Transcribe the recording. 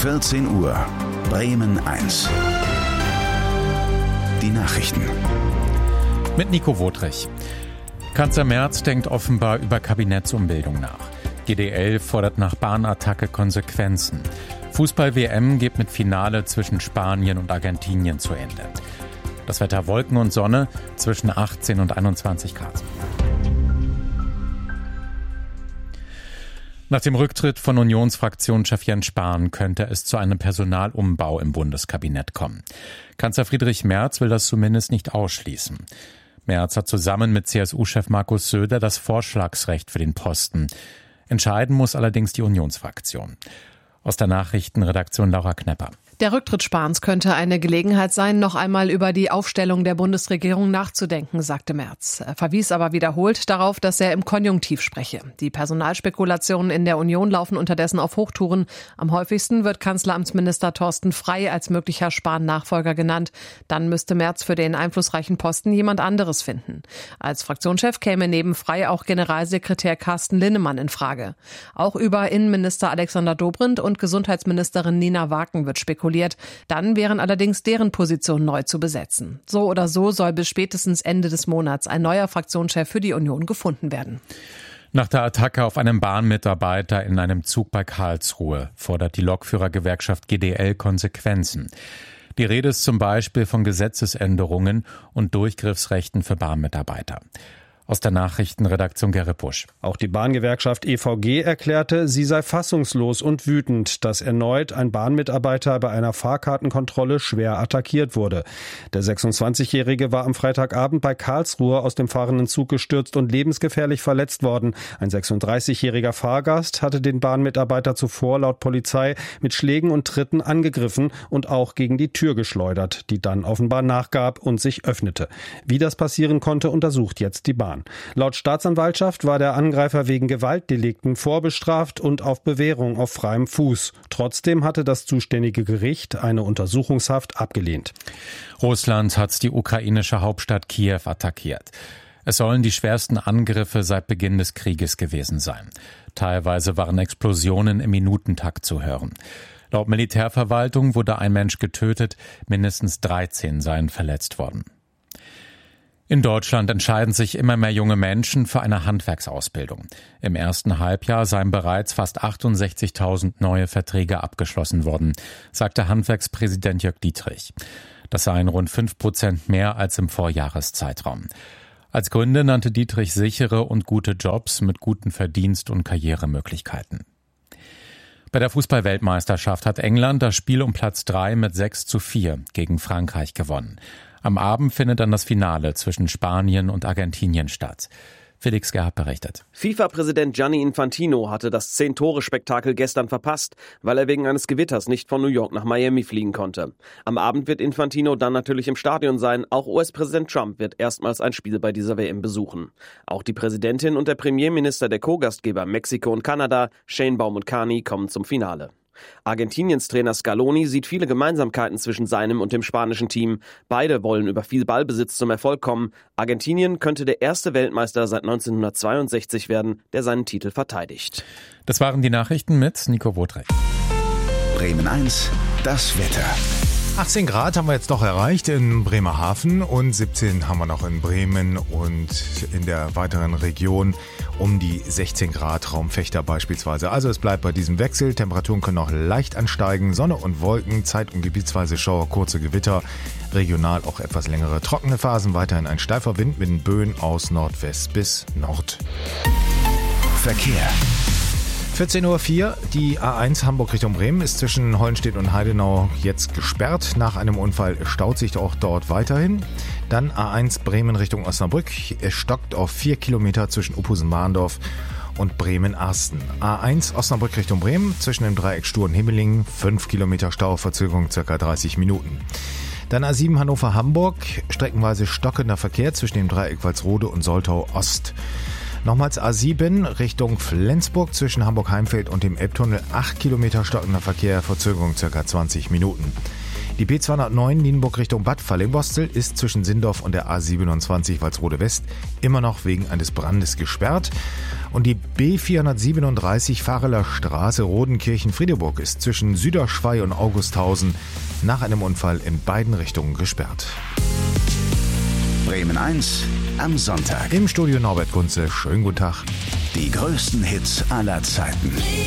14 Uhr, Bremen 1. Die Nachrichten. Mit Nico Wodrich. Kanzler Merz denkt offenbar über Kabinettsumbildung nach. GDL fordert nach Bahnattacke Konsequenzen. Fußball-WM geht mit Finale zwischen Spanien und Argentinien zu Ende. Das Wetter Wolken und Sonne zwischen 18 und 21 Grad. Nach dem Rücktritt von Unionsfraktionschef Jens Spahn könnte es zu einem Personalumbau im Bundeskabinett kommen. Kanzler Friedrich Merz will das zumindest nicht ausschließen. Merz hat zusammen mit CSU-Chef Markus Söder das Vorschlagsrecht für den Posten. Entscheiden muss allerdings die Unionsfraktion. Aus der Nachrichtenredaktion Laura Knepper. Der Rücktritt Spahns könnte eine Gelegenheit sein, noch einmal über die Aufstellung der Bundesregierung nachzudenken, sagte Merz. Er verwies aber wiederholt darauf, dass er im Konjunktiv spreche. Die Personalspekulationen in der Union laufen unterdessen auf Hochtouren. Am häufigsten wird Kanzleramtsminister Thorsten Frey als möglicher Spahn-Nachfolger genannt. Dann müsste Merz für den einflussreichen Posten jemand anderes finden. Als Fraktionschef käme neben Frey auch Generalsekretär Carsten Linnemann in Frage. Auch über Innenminister Alexander Dobrindt und Gesundheitsministerin Nina Waken wird spekuliert. Dann wären allerdings deren Positionen neu zu besetzen. So oder so soll bis spätestens Ende des Monats ein neuer Fraktionschef für die Union gefunden werden. Nach der Attacke auf einen Bahnmitarbeiter in einem Zug bei Karlsruhe fordert die Lokführergewerkschaft GDL Konsequenzen. Die Rede ist zum Beispiel von Gesetzesänderungen und Durchgriffsrechten für Bahnmitarbeiter. Aus der Nachrichtenredaktion Gerrit Busch. Auch die Bahngewerkschaft EVG erklärte, sie sei fassungslos und wütend, dass erneut ein Bahnmitarbeiter bei einer Fahrkartenkontrolle schwer attackiert wurde. Der 26-Jährige war am Freitagabend bei Karlsruhe aus dem fahrenden Zug gestürzt und lebensgefährlich verletzt worden. Ein 36-jähriger Fahrgast hatte den Bahnmitarbeiter zuvor laut Polizei mit Schlägen und Tritten angegriffen und auch gegen die Tür geschleudert, die dann offenbar nachgab und sich öffnete. Wie das passieren konnte, untersucht jetzt die Bahn. Laut Staatsanwaltschaft war der Angreifer wegen Gewaltdelikten vorbestraft und auf Bewährung auf freiem Fuß. Trotzdem hatte das zuständige Gericht eine Untersuchungshaft abgelehnt. Russland hat die ukrainische Hauptstadt Kiew attackiert. Es sollen die schwersten Angriffe seit Beginn des Krieges gewesen sein. Teilweise waren Explosionen im Minutentakt zu hören. Laut Militärverwaltung wurde ein Mensch getötet, mindestens 13 seien verletzt worden. In Deutschland entscheiden sich immer mehr junge Menschen für eine Handwerksausbildung. Im ersten Halbjahr seien bereits fast 68.000 neue Verträge abgeschlossen worden, sagte Handwerkspräsident Jörg Dietrich. Das seien rund 5% mehr als im Vorjahreszeitraum. Als Gründe nannte Dietrich sichere und gute Jobs mit guten Verdienst- und Karrieremöglichkeiten. Bei der Fußball-Weltmeisterschaft hat England das Spiel um Platz 3 mit 6:4 gegen Frankreich gewonnen. Am Abend findet dann das Finale zwischen Spanien und Argentinien statt. Felix Gerhardt berichtet. FIFA-Präsident Gianni Infantino hatte das 10-Tore-Spektakel gestern verpasst, weil er wegen eines Gewitters nicht von New York nach Miami fliegen konnte. Am Abend wird Infantino dann natürlich im Stadion sein. Auch US-Präsident Trump wird erstmals ein Spiel bei dieser WM besuchen. Auch die Präsidentin und der Premierminister der Co-Gastgeber Mexiko und Kanada, Sheinbaum und Carney, kommen zum Finale. Argentiniens Trainer Scaloni sieht viele Gemeinsamkeiten zwischen seinem und dem spanischen Team. Beide wollen über viel Ballbesitz zum Erfolg kommen. Argentinien könnte der erste Weltmeister seit 1962 werden, der seinen Titel verteidigt. Das waren die Nachrichten mit Nico Wodrich. Bremen 1, das Wetter. 18 Grad haben wir jetzt noch erreicht in Bremerhaven und 17 haben wir noch in Bremen und in der weiteren Region um die 16 Grad, Raum Vechta beispielsweise. Also es bleibt bei diesem Wechsel. Temperaturen können noch leicht ansteigen. Sonne und Wolken, zeit- und gebietsweise Schauer, kurze Gewitter. Regional auch etwas längere trockene Phasen. Weiterhin ein steifer Wind mit Böen aus Nordwest bis Nord. Verkehr. 14:04 Uhr, die A1 Hamburg Richtung Bremen ist zwischen Hollenstedt und Heidenau jetzt gesperrt. Nach einem Unfall staut sich auch dort weiterhin. Dann A1 Bremen Richtung Osnabrück. Es stockt auf 4 Kilometer zwischen Uphusen-Mahndorf und Bremen-Arsten. A1 Osnabrück Richtung Bremen zwischen dem Dreieck Stur und Himmeling. 5 Kilometer Stau, Verzögerung ca. 30 Minuten. Dann A7 Hannover-Hamburg. Streckenweise stockender Verkehr zwischen dem Dreieck Walsrode und Soltau-Ost. Nochmals A7 Richtung Flensburg zwischen Hamburg-Heimfeld und dem Elbtunnel. 8 Kilometer stockender Verkehr, Verzögerung ca. 20 Minuten. Die B209 Nienburg Richtung Bad Fallingbostel ist zwischen Sindorf und der A27 Walsrode West immer noch wegen eines Brandes gesperrt. Und die B437 Fahreler Straße Rodenkirchen-Friedeburg ist zwischen Süderschwei und Augusthausen nach einem Unfall in beiden Richtungen gesperrt. Bremen 1 am Sonntag. Im Studio Norbert Kunze. Schönen guten Tag. Die größten Hits aller Zeiten.